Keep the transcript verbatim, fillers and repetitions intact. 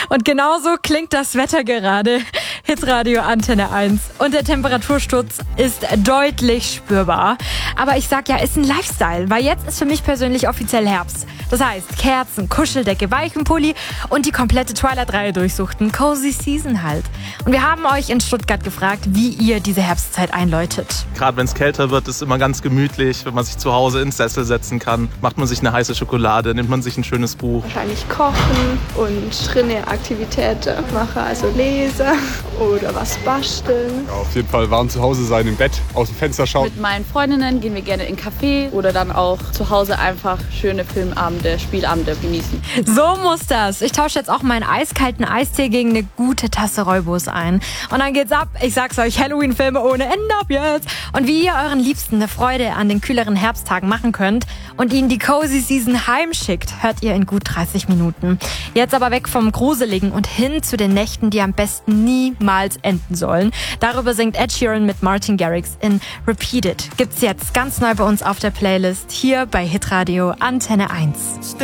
Und genauso klingt das Wetter gerade. Hitradio Antenne eins. Und der Temperatursturz ist deutlich spürbar. Aber ich sag ja, ist ein Lifestyle, weil jetzt ist für mich persönlich offiziell Herbst. Das heißt, Kerzen, Kuscheldecke, weichen Pulli und die komplette Twilight-Reihe durchsuchten. Cozy Season halt. Und wir haben euch in Stuttgart gefragt, wie ihr diese Herbstzeit einläutet. Gerade wenn es kälter wird, ist es immer ganz gemütlich, wenn man sich zu Hause ins Sessel setzen kann. Macht man sich eine heiße Schokolade, nimmt man sich ein schönes Buch. Wahrscheinlich kochen und drinne Aktivitäten machen, also lesen oder was basteln. Ja, auf jeden Fall warm zu Hause sein, im Bett, aus dem Fenster schauen. Mit meinen Freundinnen gehen wir gerne in einen Café oder dann auch zu Hause einfach schöne Filmabende, Spielabende genießen. So muss das. Ich tausche jetzt auch meinen eiskalten Eistee gegen eine gute Tasse Rooibos ein. Und dann geht's ab. Ich sag's euch, Halloween-Filme ohne Ende ab jetzt. Und wie ihr euren Liebsten eine Freude an den kühleren Herbsttagen machen könnt und ihnen die Cozy Season heimschickt, hört ihr in gut dreißig Minuten. Jetzt aber weg vom Gruseligen und hin zu den Nächten, die am besten niemals enden sollen. Darüber singt Ed Sheeran mit Martin Garrix in Repeat It. Gibt's jetzt ganz neu bei uns auf der Playlist hier bei Hitradio Antenne eins.